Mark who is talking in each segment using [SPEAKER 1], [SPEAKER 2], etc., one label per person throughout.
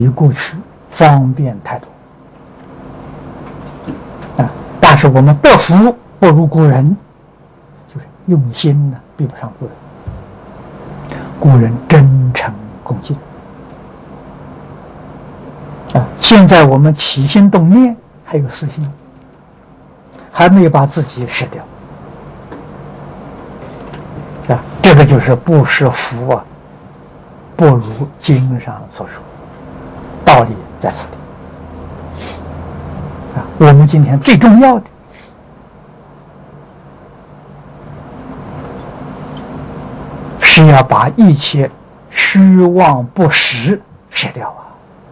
[SPEAKER 1] 比过去方便太多啊！但是我们得福不如古人，就是用心呢比不上古人。古人真诚恭敬啊！现在我们起心动念还有私心，还没有把自己舍掉啊！这个就是不识福啊，不如经上所说。道理在此地啊！我们今天最重要的是要把一切虚妄不实舍掉啊！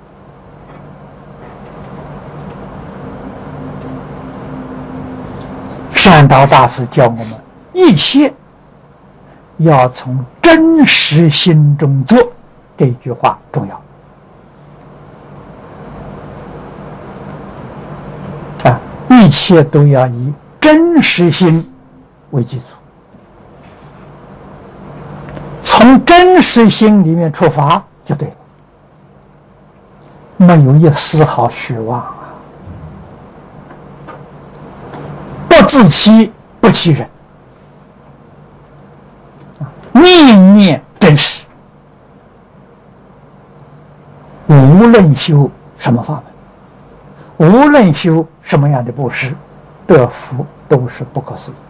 [SPEAKER 1] 善导大师教我们，一切要从真实心中做，这句话重要。一切都要以真实心为基础，从真实心里面出发就对了，没有一丝毫虚妄啊！不自欺，不欺人，念念真实，无论修什么法门。无论修什么样的布施，得福都是不可思议。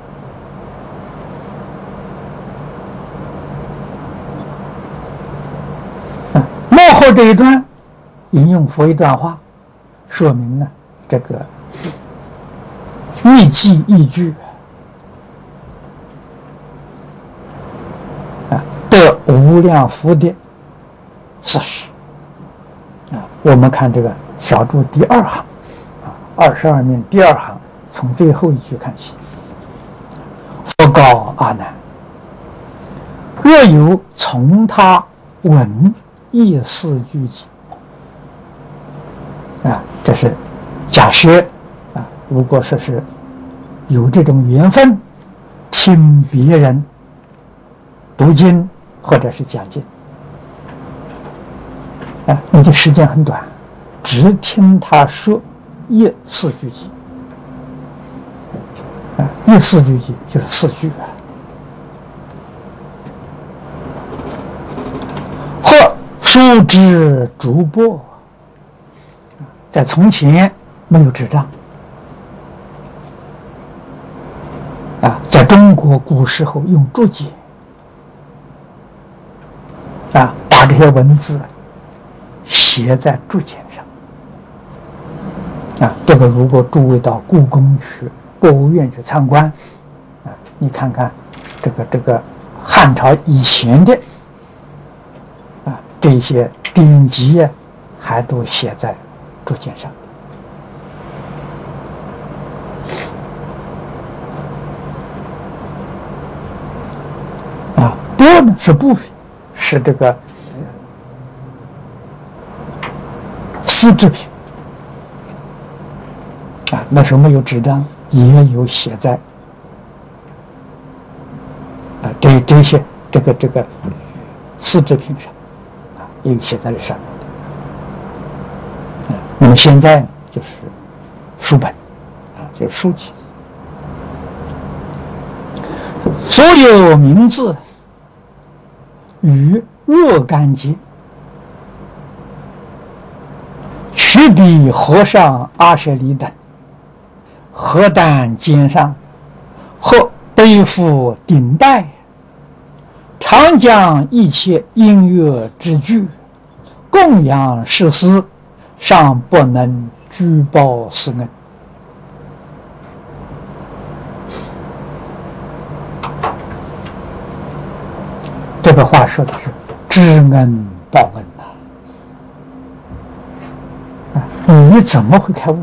[SPEAKER 1] 幕后这一段引用佛一段话，说明呢这个一记一句得无量福的事实啊。我们看这个小注第二行，22面第二行，从最后一句看起。佛告阿难：若有从他闻意四句集啊，这是假设啊，如果说是有这种缘分，听别人读经或者是讲经啊，你的时间很短。只听他说一四句集啊，一四句集就是4句啊，或书之竹帛，在从前没有纸张啊，在中国古时候用竹简啊，把这些文字写在竹简上。啊，这个如果诸位到故宫去、博物院去参观，啊，你看看这个汉朝以前的啊这些典籍啊，还都写在竹简上。啊，帛呢是布，是这个丝制品。啊，那时候没有纸张，也有写在啊这些这个丝制品上啊，也有写在这上面的。那么现在呢，就是书本啊，就是书籍，所有名字与若干节。取彼和尚阿舍离等，荷担肩上，或背负顶戴，常讲一切音乐之句，供养世师，尚不能具报斯恩。这个话说的是知恩报恩呐！你怎么会开悟的？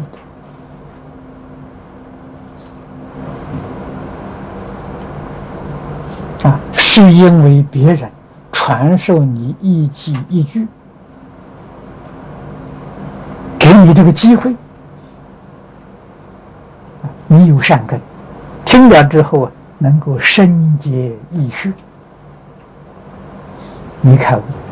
[SPEAKER 1] 是因为别人传授你一记一句，给你这个机会，你有善根，听了之后能够深结义趣，你开悟。